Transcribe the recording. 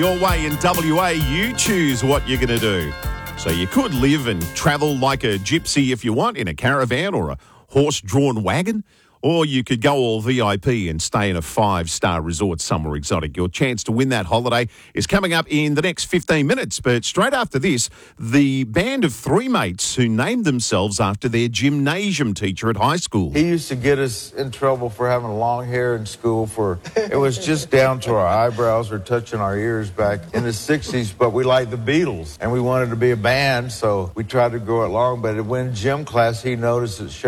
Your way in WA, you choose what you're going to do. So you could live and travel like a gypsy if you want, in a caravan or a horse-drawn wagon, or you could go all VIP and stay in a 5-star resort somewhere exotic. Your chance to win that holiday is coming up in the next 15 minutes. But straight after this, the band of three mates who named themselves after their gymnasium teacher at high school. He used to get us in trouble for having long hair in school. It was just down to our eyebrows or touching our ears back in the 60s, but we liked the Beatles, and we wanted to be a band, so we tried to grow it long. But when gym class, he noticed that